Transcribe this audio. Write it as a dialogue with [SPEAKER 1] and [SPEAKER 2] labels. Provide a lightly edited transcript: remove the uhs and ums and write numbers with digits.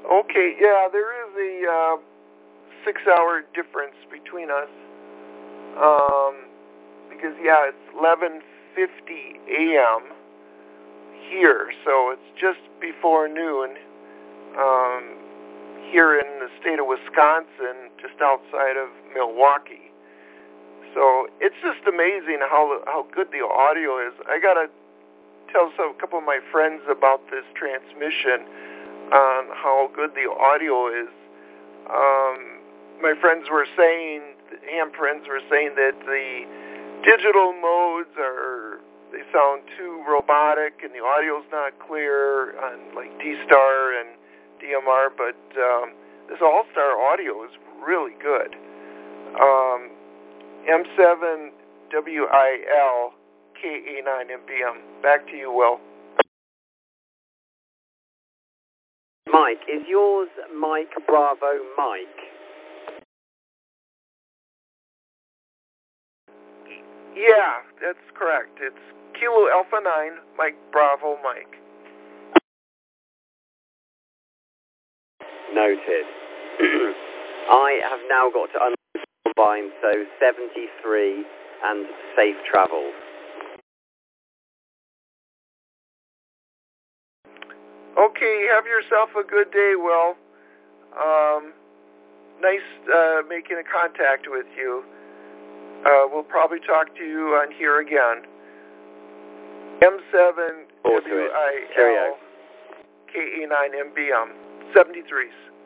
[SPEAKER 1] Okay, yeah, there is a 6-hour difference between us. Because, yeah, it's 11:50 a.m. here, so it's just before noon here in the state of Wisconsin, just outside of Milwaukee. So it's just amazing how good the audio is. I got to tell a couple of my friends about this transmission on how good the audio is. My friends were saying, ham friends were saying that the digital modes they sound too robotic and the audio's not clear on like D-Star and DMR, but this All-Star audio is really good. M7WIL KA9MBM. Back to you, Will.
[SPEAKER 2] Mike, is yours Mike Bravo Mike?
[SPEAKER 1] Yeah, that's correct. It's Kilo Alpha 9, Mike Bravo Mike.
[SPEAKER 2] Noted. I have now got to unload combine, so 73 and safe travels.
[SPEAKER 1] Okay, have yourself a good day, Will. Nice making a contact with you. We'll probably talk to you on here again. M7WIL KA9MBM 73s.